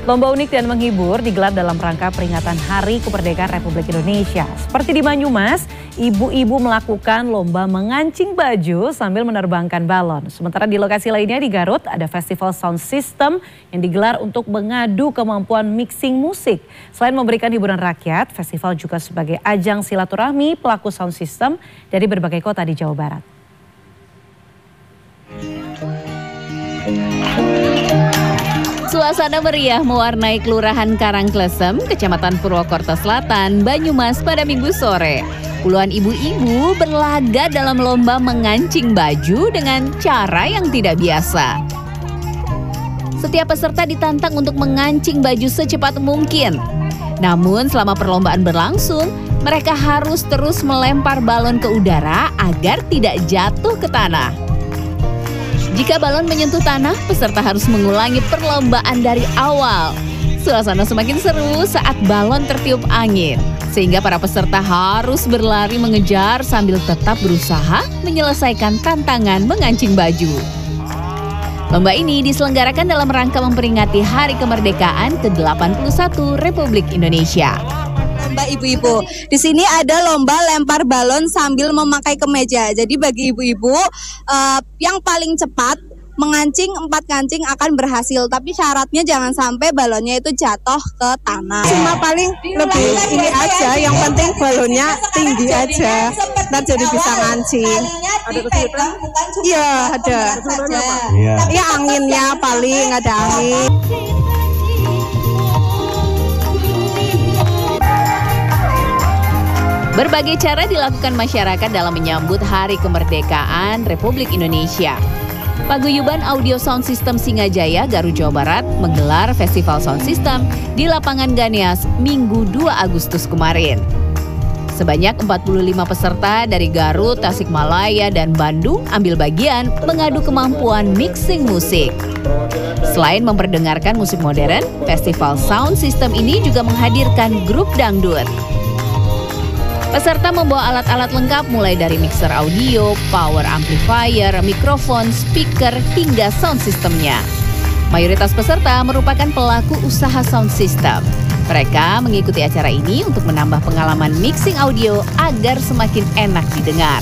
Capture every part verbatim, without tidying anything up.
Lomba unik dan menghibur digelar dalam rangka peringatan Hari Kemerdekaan Republik Indonesia. Seperti di Banyumas, ibu-ibu melakukan lomba mengancing baju sambil menerbangkan balon. Sementara di lokasi lainnya di Garut ada festival sound system yang digelar untuk mengadu kemampuan mixing musik. Selain memberikan hiburan rakyat, festival juga sebagai ajang silaturahmi pelaku sound system dari berbagai kota di Jawa Barat. Suasana meriah mewarnai Kelurahan Karangklesem, Kecamatan Purwokerto Selatan, Banyumas pada Minggu sore. Puluhan ibu-ibu berlaga dalam lomba mengancing baju dengan cara yang tidak biasa. Setiap peserta ditantang untuk mengancing baju secepat mungkin. Namun selama perlombaan berlangsung, mereka harus terus melempar balon ke udara agar tidak jatuh ke tanah. Jika balon menyentuh tanah, peserta harus mengulangi perlombaan dari awal. Suasana semakin seru saat balon tertiup angin, sehingga para peserta harus berlari mengejar sambil tetap berusaha menyelesaikan tantangan mengancing baju. Lomba ini diselenggarakan dalam rangka memperingati Hari Kemerdekaan ke delapan puluh satu Republik Indonesia. Lomba ibu-ibu. Di sini ada lomba lempar balon sambil memakai kemeja. Jadi bagi ibu-ibu uh, yang paling cepat mengancing empat kancing akan berhasil. Tapi syaratnya jangan sampai balonnya itu jatuh ke tanah. Cuma paling lebih ini aja, yang penting balonnya tinggi aja. Dan jadi bisa ngancing. Ada kesulitan? Iya, ada. Iya, ya, anginnya paling ada angin. Berbagai cara dilakukan masyarakat dalam menyambut Hari Kemerdekaan Republik Indonesia. Paguyuban Audio Sound System Singajaya, Garut, Jawa Barat menggelar Festival Sound System di Lapangan Ganias Minggu dua Agustus kemarin. Sebanyak empat puluh lima peserta dari Garut, Tasikmalaya, dan Bandung ambil bagian mengadu kemampuan mixing musik. Selain memperdengarkan musik modern, Festival Sound System ini juga menghadirkan grup dangdut. Peserta membawa alat-alat lengkap mulai dari mixer audio, power amplifier, mikrofon, speaker, hingga sound systemnya. Mayoritas peserta merupakan pelaku usaha sound system. Mereka mengikuti acara ini untuk menambah pengalaman mixing audio agar semakin enak didengar.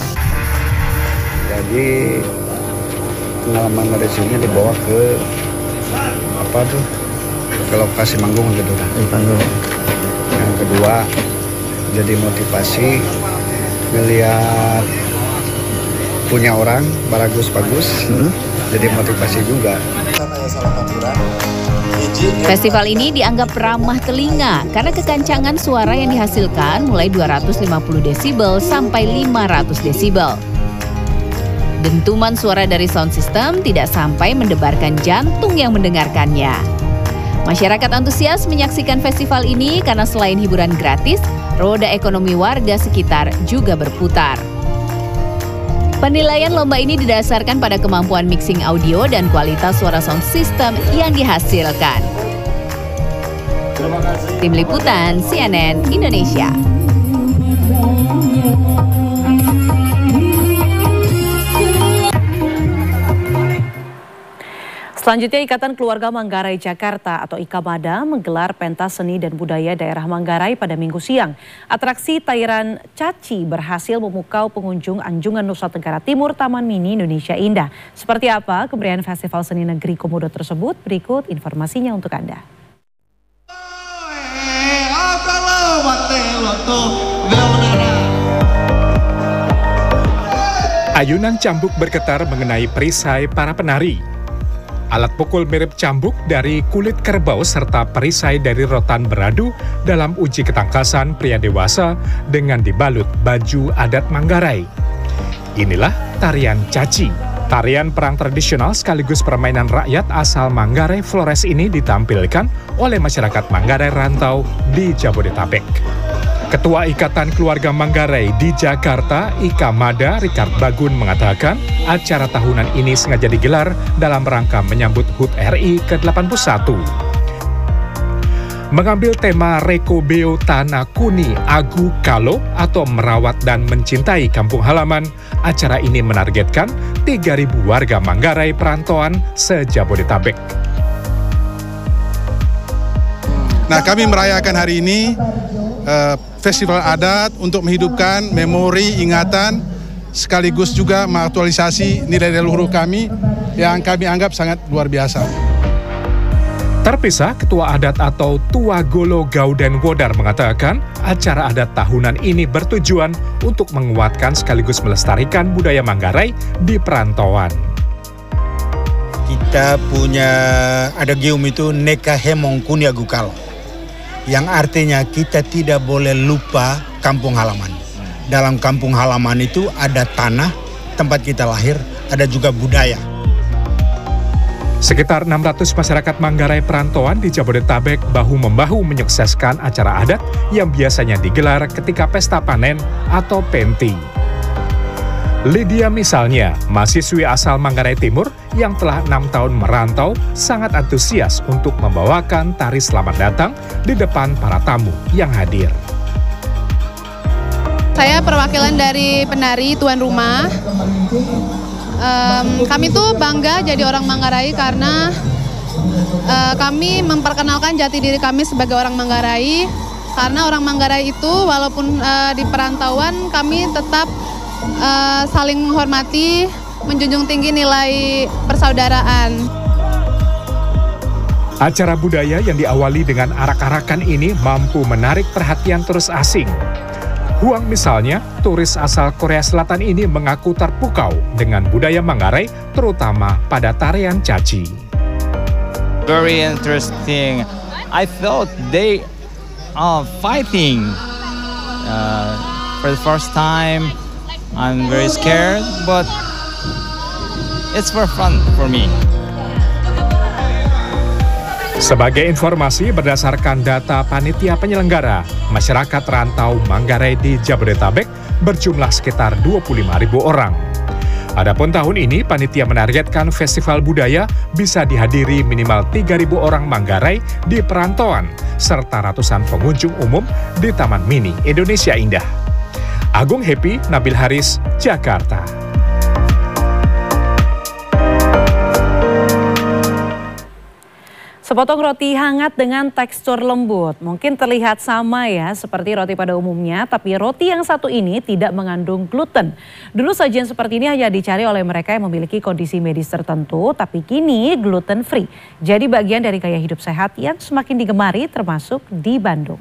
Jadi pengalaman dari sini dibawa ke apa tuh ke lokasi manggung gitu kan. Yang kedua, jadi motivasi melihat punya orang bagus-bagus, hmm. jadi motivasi juga. Festival ini dianggap ramah telinga karena kekancangan suara yang dihasilkan mulai dua ratus lima puluh desibel sampai lima ratus desibel. Dentuman suara dari sound system tidak sampai mendebarkan jantung yang mendengarkannya. Masyarakat antusias menyaksikan festival ini karena selain hiburan gratis, roda ekonomi warga sekitar juga berputar. Penilaian lomba ini didasarkan pada kemampuan mixing audio dan kualitas suara sound system yang dihasilkan. Tim Liputan C N N Indonesia. Selanjutnya, Ikatan Keluarga Manggarai Jakarta atau IKAMADA menggelar pentas seni dan budaya daerah Manggarai pada Minggu siang. Atraksi Tairan Caci berhasil memukau pengunjung Anjungan Nusa Tenggara Timur Taman Mini Indonesia Indah. Seperti apa kemeriahan Festival Seni Negeri Komodo tersebut? Berikut informasinya untuk Anda. Ayunan cambuk bergetar mengenai perisai para penari. Alat pukul mirip cambuk dari kulit kerbau serta perisai dari rotan beradu dalam uji ketangkasan pria dewasa dengan dibalut baju adat Manggarai. Inilah tarian Caci. Tarian perang tradisional sekaligus permainan rakyat asal Manggarai Flores ini ditampilkan oleh masyarakat Manggarai rantau di Jabodetabek. Ketua Ikatan Keluarga Manggarai di Jakarta, IKAMADA, Richard Bagun mengatakan acara tahunan ini sengaja digelar dalam rangka menyambut H U T R I ke delapan puluh satu. Mengambil tema Reko Beo Tanah Kuni Agu Kalo atau merawat dan mencintai kampung halaman, acara ini menargetkan tiga ribu warga Manggarai perantauan se-Jabodetabek. Nah, kami merayakan hari ini uh, festival adat untuk menghidupkan memori, ingatan, sekaligus juga mengaktualisasi nilai leluhur kami yang kami anggap sangat luar biasa. Terpisah, Ketua Adat atau Tua Golo Gauden Wodar mengatakan acara adat tahunan ini bertujuan untuk menguatkan sekaligus melestarikan budaya Manggarai di perantauan. Kita punya ada gium itu Neka Hemong Kunia Gukalo, yang artinya kita tidak boleh lupa kampung halaman. Dalam kampung halaman itu ada tanah, tempat kita lahir, ada juga budaya. Sekitar enam ratus masyarakat Manggarai perantauan di Jabodetabek bahu-membahu menyukseskan acara adat yang biasanya digelar ketika pesta panen atau penti. Lydia misalnya, mahasiswi asal Manggarai Timur yang telah enam tahun merantau, sangat antusias untuk membawakan tari selamat datang di depan para tamu yang hadir. Saya perwakilan dari penari tuan rumah. Um, kami tuh bangga jadi orang Manggarai karena uh, kami memperkenalkan jati diri kami sebagai orang Manggarai. Karena orang Manggarai itu walaupun uh, di perantauan kami tetap uh, saling menghormati, menjunjung tinggi nilai persaudaraan. Acara budaya yang diawali dengan arak-arakan ini mampu menarik perhatian turis asing. Huang misalnya, turis asal Korea Selatan ini mengaku terpukau dengan budaya Manggarai, terutama pada tarian caci. Very interesting. I felt they are fighting uh, for the first time. I'm very scared, but it's for fun for me. Sebagai informasi berdasarkan data panitia penyelenggara, masyarakat rantau Manggarai di Jabodetabek berjumlah sekitar dua puluh lima ribu orang. Adapun tahun ini panitia menargetkan festival budaya bisa dihadiri minimal tiga ribu orang Manggarai di perantauan serta ratusan pengunjung umum di Taman Mini Indonesia Indah. Agung Happy, Nabil Haris, Jakarta. Sepotong roti hangat dengan tekstur lembut. Mungkin terlihat sama ya seperti roti pada umumnya, tapi roti yang satu ini tidak mengandung gluten. Dulu sajian seperti ini hanya dicari oleh mereka yang memiliki kondisi medis tertentu, tapi kini gluten free. Jadi bagian dari gaya hidup sehat yang semakin digemari termasuk di Bandung.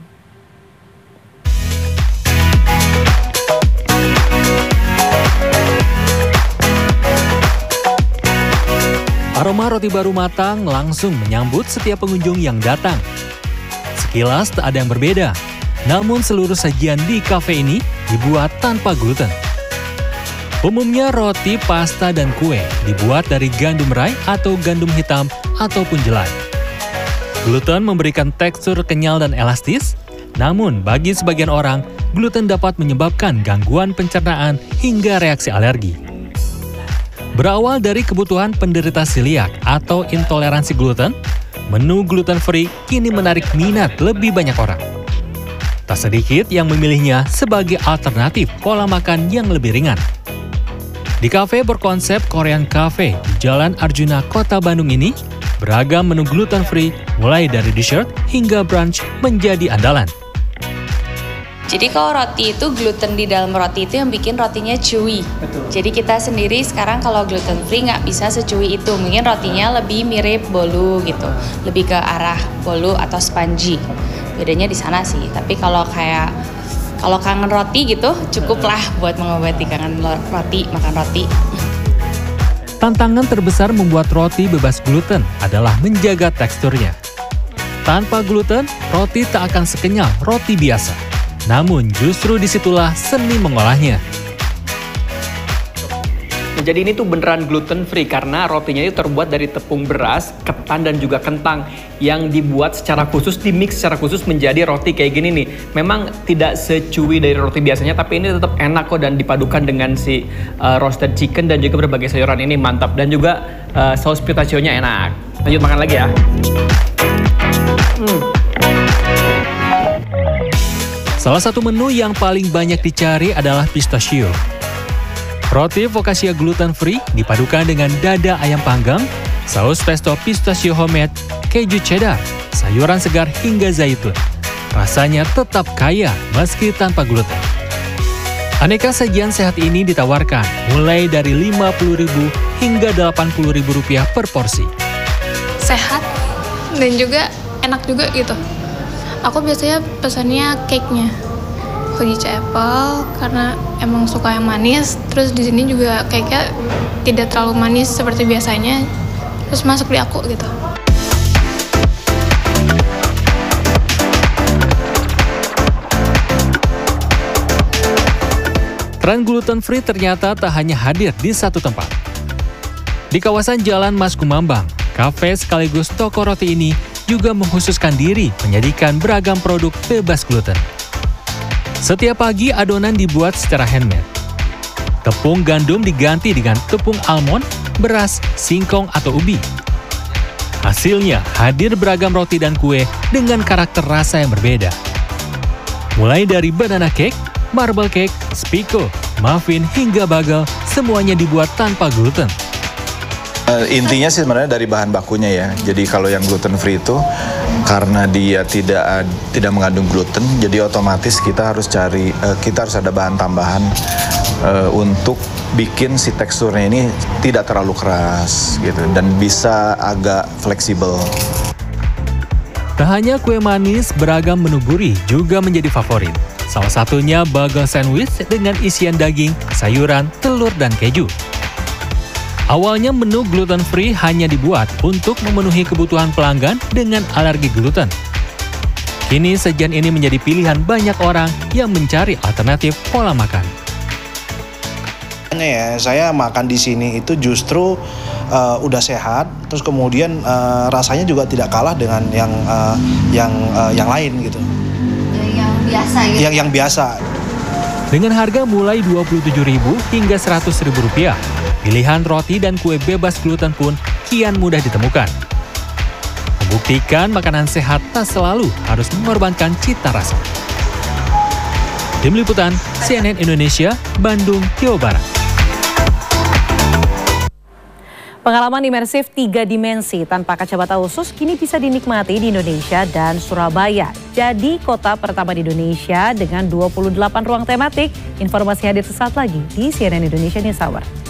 Aroma roti baru matang langsung menyambut setiap pengunjung yang datang. Sekilas tak ada yang berbeda, namun seluruh sajian di kafe ini dibuat tanpa gluten. Umumnya roti, pasta, dan kue dibuat dari gandum rai atau gandum hitam ataupun jelai. Gluten memberikan tekstur kenyal dan elastis, namun bagi sebagian orang, gluten dapat menyebabkan gangguan pencernaan hingga reaksi alergi. Berawal dari kebutuhan penderita seliak atau intoleransi gluten, menu gluten-free kini menarik minat lebih banyak orang. Tak sedikit yang memilihnya sebagai alternatif pola makan yang lebih ringan. Di kafe berkonsep Korean Cafe di Jalan Arjuna, Kota Bandung ini, beragam menu gluten-free mulai dari dessert hingga brunch menjadi andalan. Jadi kalau roti itu gluten di dalam roti itu yang bikin rotinya chewy. Betul. Jadi kita sendiri sekarang kalau gluten free nggak bisa sechewy itu. Mungkin rotinya lebih mirip bolu gitu, lebih ke arah bolu atau spongy. Bedanya di sana sih. Tapi kalau kayak kalau kangen roti gitu, cukuplah buat mengobati kangen roti, makan roti. Tantangan terbesar membuat roti bebas gluten adalah menjaga teksturnya. Tanpa gluten, roti tak akan sekenyal roti biasa. Namun justru disitulah seni mengolahnya. Jadi ini tuh beneran gluten free karena rotinya itu terbuat dari tepung beras, ketan dan juga kentang yang dibuat secara khusus, dimix secara khusus menjadi roti kayak gini nih. Memang tidak secuwi dari roti biasanya, tapi ini tetap enak kok dan dipadukan dengan si uh, roasted chicken dan juga berbagai sayuran ini mantap dan juga uh, saus pistachio-nya enak. Lanjut makan lagi ya. Hmm. Salah satu menu yang paling banyak dicari adalah pistachio. Roti focaccia gluten free dipadukan dengan dada ayam panggang, saus pesto pistachio homemade, keju cheddar, sayuran segar hingga zaitun. Rasanya tetap kaya meski tanpa gluten. Aneka sajian sehat ini ditawarkan mulai dari lima puluh ribu rupiah hingga delapan puluh ribu rupiah per porsi. Sehat dan juga enak juga gitu. Aku biasanya pesannya cake-nya Fujicha apple karena emang suka yang manis. Terus di sini juga cake-nya tidak terlalu manis seperti biasanya. Terus masuk di aku gitu. Tren gluten free ternyata tak hanya hadir di satu tempat. Di kawasan Jalan Mas Kumambang, kafe sekaligus toko roti ini juga mengkhususkan diri menyajikan beragam produk bebas gluten. Setiap pagi adonan dibuat secara handmade. Tepung gandum diganti dengan tepung almond, beras, singkong atau ubi. Hasilnya hadir beragam roti dan kue dengan karakter rasa yang berbeda. Mulai dari banana cake, marble cake, spiko, muffin hingga bagel, semuanya dibuat tanpa gluten. Uh, intinya sih sebenarnya dari bahan bakunya ya. Jadi kalau yang gluten free itu karena dia tidak uh, tidak mengandung gluten, jadi otomatis kita harus cari uh, kita harus ada bahan tambahan uh, untuk bikin si teksturnya ini tidak terlalu keras gitu dan bisa agak fleksibel. Tak hanya kue manis, beragam menu gurih juga menjadi favorit. Salah satunya bagel sandwich dengan isian daging, sayuran, telur, dan keju. Awalnya menu gluten free hanya dibuat untuk memenuhi kebutuhan pelanggan dengan alergi gluten. Kini sajian ini menjadi pilihan banyak orang yang mencari alternatif pola makan. Ya, saya makan di sini itu justru uh, udah sehat, terus kemudian uh, rasanya juga tidak kalah dengan yang uh, yang uh, yang lain gitu. Yang biasa gitu. Yang yang biasa. Dengan harga mulai dua puluh tujuh ribu rupiah hingga seratus ribu rupiah, pilihan roti dan kue bebas gluten pun kian mudah ditemukan. Membuktikan makanan sehat tak selalu harus mengorbankan cita rasa. Tim Liputan C N N Indonesia, Bandung, Jawa Barat. Pengalaman imersif tiga dimensi tanpa kacamata khusus kini bisa dinikmati di Indonesia dan Surabaya. Jadi kota pertama di Indonesia dengan dua puluh delapan ruang tematik. Informasi hadir sesaat lagi di C N N Indonesia News Hour.